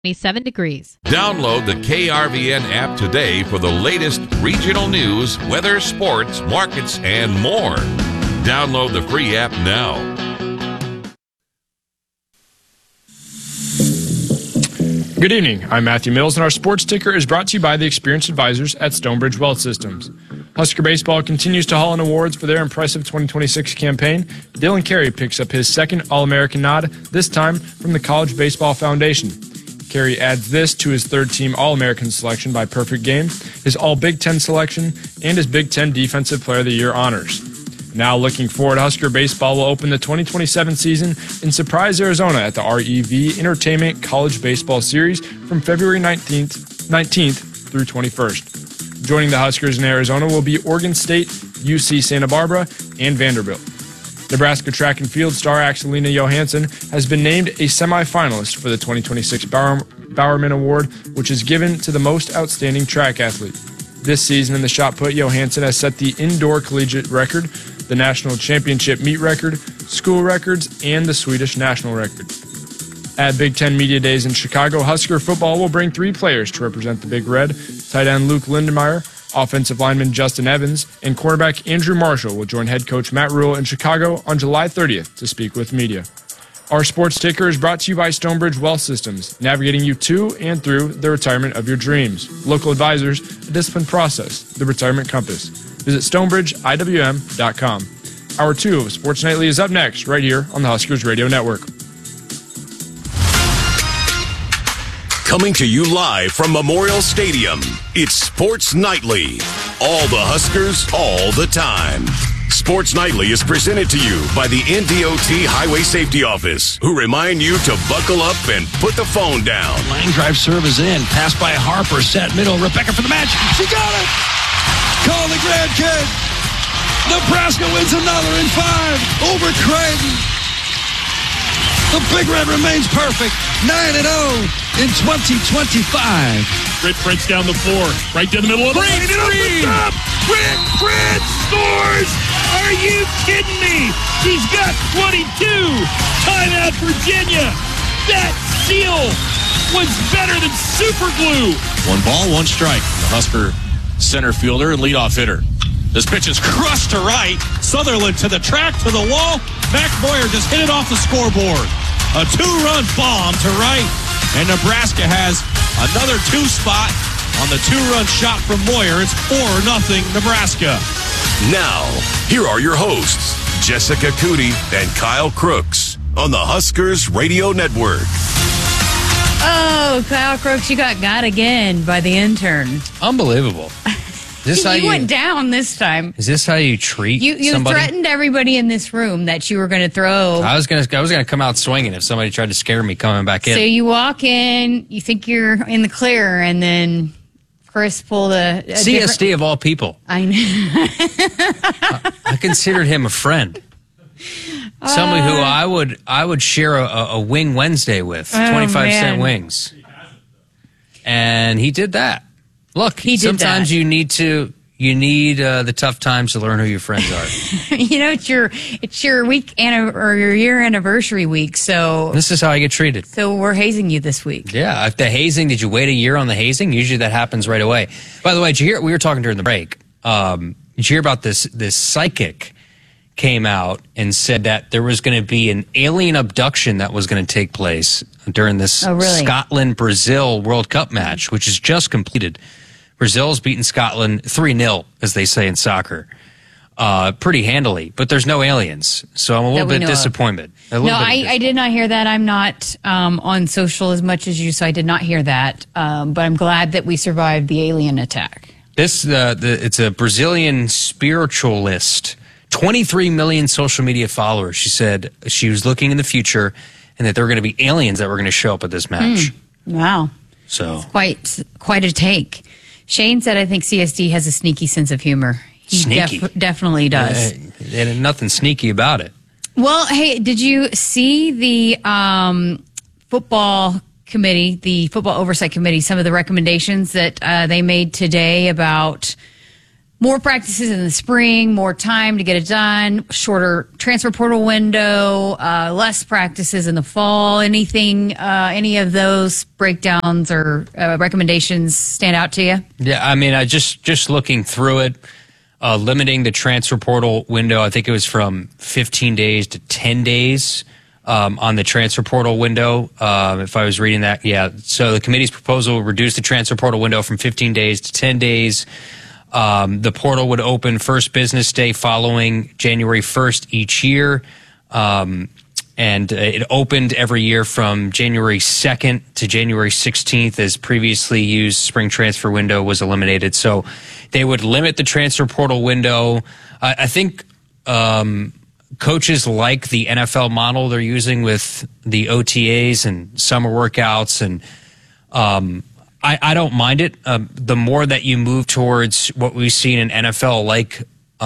27 degrees. Download the KRVN app today for the latest regional news, weather, sports, markets, and more. Download the free app now. Good evening. I'm Matthew Mills, and our sports ticker is brought to you by the experienced advisors at Stonebridge Wealth Systems. Husker baseball continues to haul in awards for their impressive 2026 campaign. Dylan Carey picks up his second All-American nod, this time from the College Baseball Foundation. Carey adds this to his third-team All-American selection by Perfect Game, his All-Big Ten selection, and his Big Ten Defensive Player of the Year honors. Now looking forward, Husker baseball will open the 2027 season in Surprise, Arizona at the REV Entertainment College Baseball Series from February 19th through 21st. Joining the Huskers in Arizona will be Oregon State, UC Santa Barbara, and Vanderbilt. Nebraska track and field star Axelina Johansson has been named a semifinalist for the 2026 Bowerman Award, which is given to the most outstanding track athlete. This season in the shot put, Johansson has set the indoor collegiate record, the national championship meet record, school records, and the Swedish national record. At Big Ten Media Days in Chicago, Husker football will bring 3 players to represent the Big Red. Tight end Luke Lindemeyer, offensive lineman Justin Evans, and cornerback Andrew Marshall will join head coach Matt Rhule in Chicago on July 30th to speak with media. Our sports ticker is brought to you by Stonebridge Wealth Systems, navigating you to and through the retirement of your dreams. Local advisors, a disciplined process, the retirement compass. Visit StonebridgeIWM.com. Hour 2 of Sports Nightly is up next, right here on the Huskers Radio Network. Coming to you live from Memorial Stadium, it's Sports Nightly. All the Huskers, all the time. Sports Nightly is presented to you by the NDOT Highway Safety Office, who remind you to buckle up and put the phone down. Line drive serve is in. Pass by Harper. Set middle. Rebecca for the match. She got it! Call the grandkid. Nebraska wins another in 5 over Creighton. The Big Red remains perfect. 9-0 in 2025. Britt Prince down the floor. Right down the middle of the lane. Britt Prince scores! Are you kidding me? She's got 22. Timeout, Virginia. That seal was better than super glue. 1 ball, 1 strike. The Husker center fielder and leadoff hitter. This pitch is crushed to right. Sutherland to the track, to the wall. Mac Boyer just hit it off the scoreboard. A 2-run bomb to right. And Nebraska has another 2 spot on the 2-run shot from Moyer. It's 4-0 Nebraska. Now, here are your hosts, Jessica Cootie and Kyle Crooks on the Huskers Radio Network. Oh, Kyle Crooks, you got again by the intern. Unbelievable. Is this you went down this time. Is this how you treat you somebody? You threatened everybody in this room that you were going to throw. I was gonna come out swinging if somebody tried to scare me coming back in. So you walk in, you think you're in the clear, and then Chris pulled a CSD of all people. I know. I considered him a friend. Somebody who I would share a wing Wednesday with, 25-cent wings. And he did that. Look, sometimes you need the tough times to learn who your friends are. It's your week or your year anniversary week, so this is how I get treated. So we're hazing you this week. Yeah, the hazing. Did you wait a year on the hazing? Usually that happens right away. By the way, did you hear? We were talking during the break. Did you hear about this psychic came out and said that there was going to be an alien abduction that was going to take place during this Scotland-Brazil World Cup match, which is just completed. Brazil's beaten Scotland 3-0, as they say in soccer, pretty handily. But there's no aliens, so I'm a little bit disappointed. I did not hear that. I'm not on social as much as you, so I did not hear that. But I'm glad that we survived the alien attack. It's a Brazilian spiritualist, 23 million social media followers. She said she was looking in the future and that there were going to be aliens that were going to show up at this match. Wow. So it's quite a take. Shane said, I think CSD has a sneaky sense of humor. He definitely does. And nothing sneaky about it. Well, hey, did you see the football committee, the football oversight committee, some of the recommendations that they made today about more practices in the spring, more time to get it done, shorter transfer portal window, less practices in the fall. Anything, any of those breakdowns or recommendations stand out to you? Yeah, I mean, I just looking through it, limiting the transfer portal window. I think it was from 15 days to 10 days on the transfer portal window. If I was reading that, yeah. So the committee's proposal will reduce the transfer portal window from 15 days to 10 days. The portal would open first business day following January 1st each year. And it opened every year from January 2nd to January 16th as previously used spring transfer window was eliminated. So they would limit the transfer portal window. I think coaches like the NFL model they're using with the OTAs and summer workouts, and I don't mind it. The more that you move towards what we've seen in NFL-like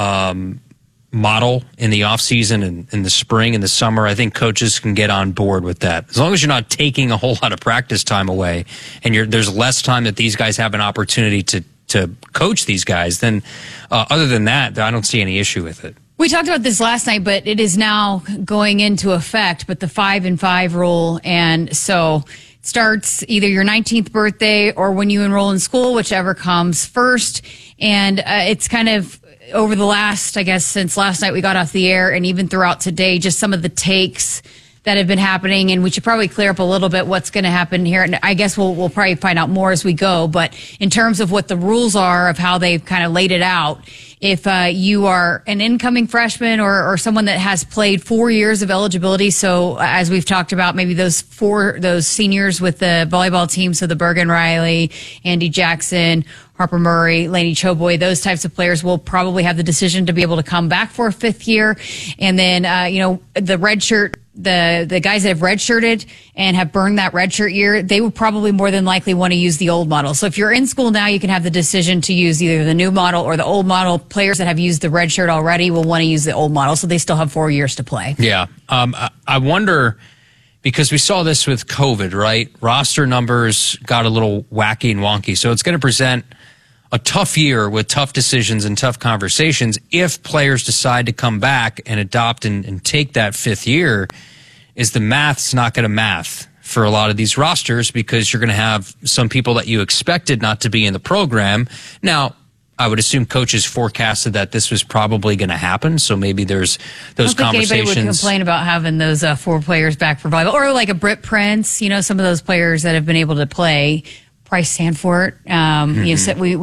model in the offseason and in the spring and the summer, I think coaches can get on board with that. As long as you're not taking a whole lot of practice time away and there's less time that these guys have an opportunity to coach these guys, then other than that, I don't see any issue with it. We talked about this last night, but it is now going into effect, but the 5-and-5 rule. And so it starts either your 19th birthday or when you enroll in school, whichever comes first. And it's kind of over the last, I guess, since last night we got off the air and even throughout today, just some of the takes that have been happening. And we should probably clear up a little bit what's going to happen here. And I guess we'll probably find out more as we go. But in terms of what the rules are of how they've kind of laid it out, if you are an incoming freshman or someone that has played 4 years of eligibility, so as we've talked about, maybe those seniors with the volleyball team, so the Bergen Riley, Andy Jackson, Harper Murray, Lainey Choboy, those types of players will probably have the decision to be able to come back for a fifth year. And then, the red shirt, the guys that have redshirted and have burned that redshirt year, they will probably more than likely want to use the old model. So if you're in school now, you can have the decision to use either the new model or the old model. Players that have used the redshirt already will want to use the old model, so they still have 4 years to play. Yeah. I wonder, because we saw this with COVID, right? Roster numbers got a little wacky and wonky. So it's going to present a tough year with tough decisions and tough conversations if players decide to come back and adopt and take that fifth year. Is the math's not going to math for a lot of these rosters, because you're going to have some people that you expected not to be in the program. Now, I would assume coaches forecasted that this was probably going to happen, so maybe there's those conversations. I don't think anybody would complain about having those 4 players back for volleyball, or like a Britt Prince. You know, some of those players that have been able to play. Bryce Sanford. You said we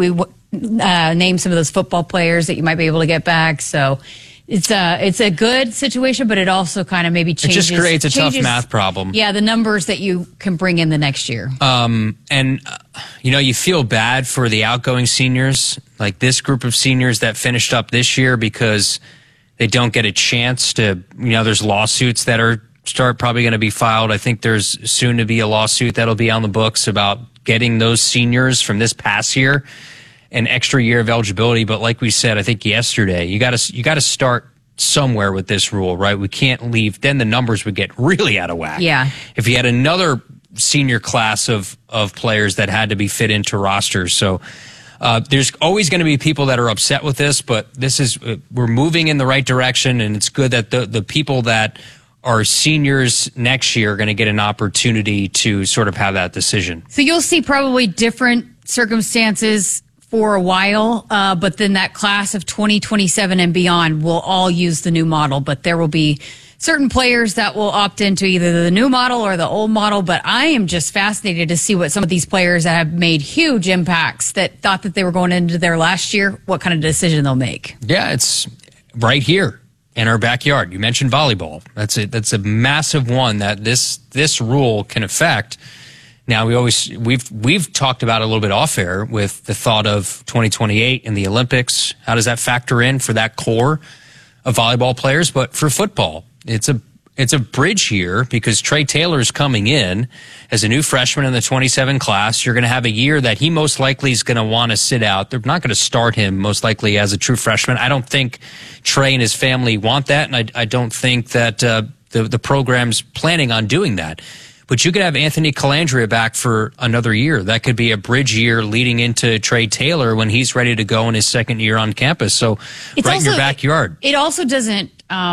named some of those football players that you might be able to get back. So it's a good situation, but it also kind of maybe changes. It just creates a tough math problem. Yeah, the numbers that you can bring in the next year. You feel bad for the outgoing seniors, like this group of seniors that finished up this year, because they don't get a chance to. There's lawsuits that probably going to be filed. I think there's soon to be a lawsuit that'll be on the books about getting those seniors from this past year an extra year of eligibility. But like we said, I think yesterday, you got to start somewhere with this rule, right? We can't leave. Then the numbers would get really out of whack. Yeah. If you had another senior class of players that had to be fit into rosters. So there's always going to be people that are upset with this, but we're moving in the right direction, and it's good that the people that are seniors next year are going to get an opportunity to sort of have that decision. So you'll see probably different circumstances for a while, but then that class of 2027 and beyond will all use the new model, but there will be certain players that will opt into either the new model or the old model. But I am just fascinated to see what some of these players that have made huge impacts that thought that they were going into their last year, what kind of decision they'll make. Yeah, it's right here in our backyard. You mentioned volleyball. That's a massive one that this rule can affect. Now we've talked about it a little bit off air with the thought of 2028 and the Olympics. How does that factor in for that core of volleyball players? But for football, it's a bridge here, because Trey Taylor's coming in as a new freshman in the 27 class. You're going to have a year that he most likely is going to want to sit out. They're not going to start him most likely as a true freshman. I don't think Trey and his family want that, and I don't think that the program's planning on doing that. but you could have Anthony Calandria back for another year. That could be a bridge year leading into Trey Taylor when he's ready to go in his second year on campus. So it's right also, in your backyard. It also doesn't,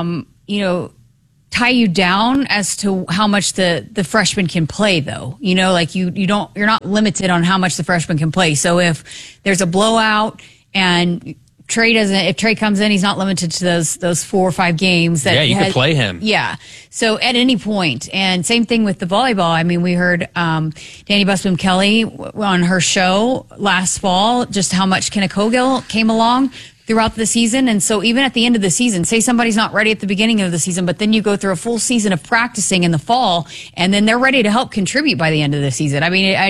tie you down as to how much the freshman can play, though. Like you're not limited on how much the freshman can play. So if there's a blowout and if Trey comes in, he's not limited to those 4 or 5 games. You could play him. Yeah. So at any point. And same thing with the volleyball. I mean, we heard Danny Busboom Kelly on her show last fall, just how much Kenna Cogill came along throughout the season. And so even at the end of the season, say somebody's not ready at the beginning of the season, but then you go through a full season of practicing in the fall, and then they're ready to help contribute by the end of the season. I mean,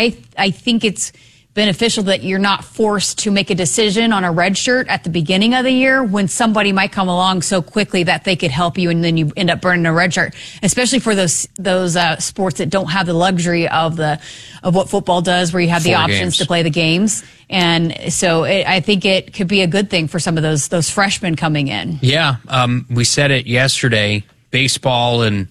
I think it's beneficial that you're not forced to make a decision on a red shirt at the beginning of the year when somebody might come along so quickly that they could help you, and then you end up burning a red shirt, especially for those sports that don't have the luxury of what football does, where you have the options to play the games. And so I think it could be a good thing for some of those freshmen coming in. Yeah. We said it yesterday, baseball and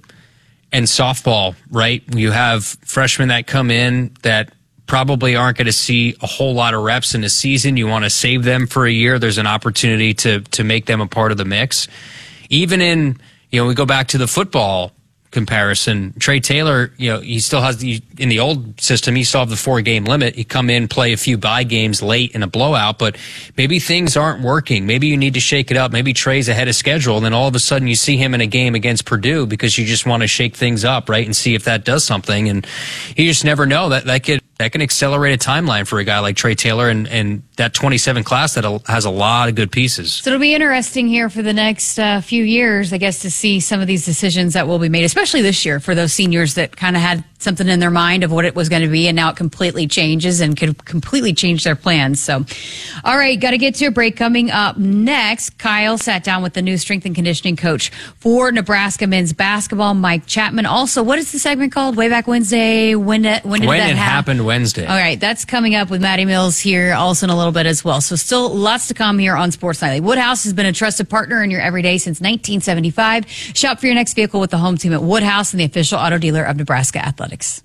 softball, right? You have freshmen that come in that probably aren't going to see a whole lot of reps in the season. You want to save them for a year. There's an opportunity to make them a part of the mix. Even in, we go back to the football comparison. Trey Taylor, he still has in the old system, he still have the 4-game limit. He come in, play a few bye games late in a blowout, but maybe things aren't working. Maybe you need to shake it up. Maybe Trey's ahead of schedule, and then all of a sudden you see him in a game against Purdue because you just want to shake things up, right, and see if that does something. And you just never know. That can accelerate a timeline for a guy like Trey Taylor and that 27 class that has a lot of good pieces. So it'll be interesting here for the next few years, I guess, to see some of these decisions that will be made, especially this year for those seniors that kind of had something in their mind of what it was going to be, and now it completely changes and could completely change their plans. So, all right, got to get to a break. Coming up next, Kyle sat down with the new strength and conditioning coach for Nebraska men's basketball, Mike Chapman. Also, what is the segment called? Way Back Wednesday. When did that happen? Wednesday. All right, that's coming up with Maddie Mills here also in a little bit as well. So still lots to come here on Sports Nightly. Woodhouse has been a trusted partner in your everyday since 1975. Shop for your next vehicle with the home team at Woodhouse and the official auto dealer of Nebraska Athletics.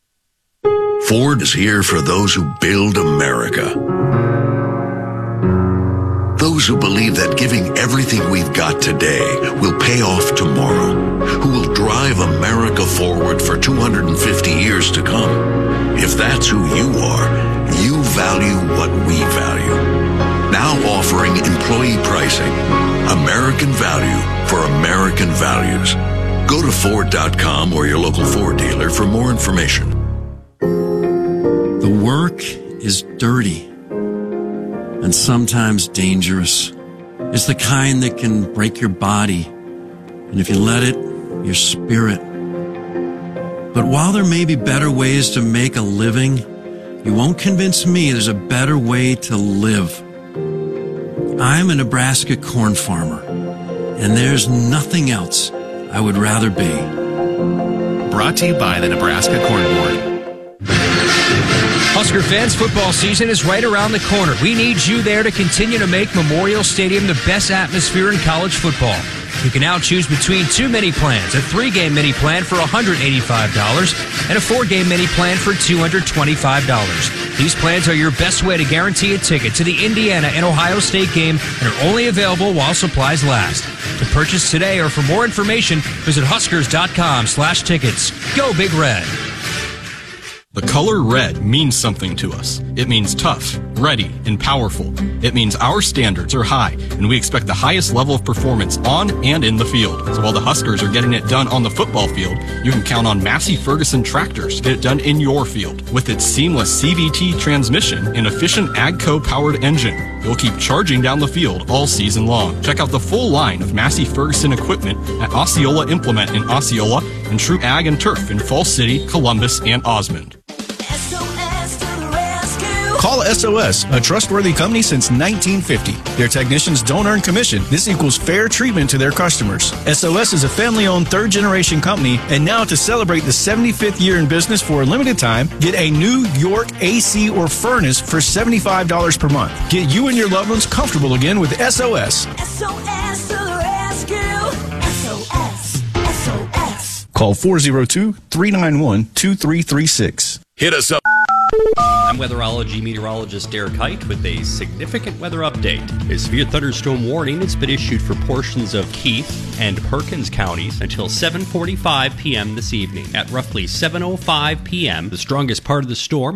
Ford is here for those who build America. Those who believe that giving everything we've got today will pay off tomorrow. Who will drive America forward for 250 years to come. If that's who you are, you value what we value. Now offering employee pricing. American value for American values. Go to Ford.com or your local Ford dealer for more information. The work is dirty and sometimes dangerous. It's the kind that can break your body, and if you let it, your spirit. But while there may be better ways to make a living, you won't convince me there's a better way to live. I'm a Nebraska corn farmer, and there's nothing else I would rather be. Brought to you by the Nebraska Corn Board. Husker fans, football season is right around the corner. We need you there to continue to make Memorial Stadium the best atmosphere in college football. You can now choose between 2 mini plans, a 3-game mini plan for $185 and a 4-game mini plan for $225. These plans are your best way to guarantee a ticket to the Indiana and Ohio State game and are only available while supplies last. To purchase today or for more information, visit Huskers.com/tickets. Go Big Red. The color red means something to us. It means tough, ready, and powerful. It means our standards are high, and we expect the highest level of performance on and in the field. So while the Huskers are getting it done on the football field, you can count on Massey Ferguson tractors to get it done in your field. With its seamless CVT transmission and efficient AGCO-powered engine, you'll keep charging down the field all season long. Check out the full line of Massey Ferguson equipment at Osceola Implement in Osceola and True Ag and Turf in Falls City, Columbus, and Osmond. Call SOS, a trustworthy company since 1950. Their technicians don't earn commission. This equals fair treatment to their customers. SOS is a family-owned third-generation company, and now to celebrate the 75th year in business for a limited time, get a New York AC or furnace for $75 per month. Get you and your loved ones comfortable again with SOS. SOS to the rescue. SOS. SOS. Call 402-391-2336. Hit us up. I'm weatherology meteorologist Derek Height with a significant weather update. A severe thunderstorm warning has been issued for portions of Keith and Perkins counties until 7:45 p.m. this evening. At roughly 7:05 p.m., the strongest part of the storm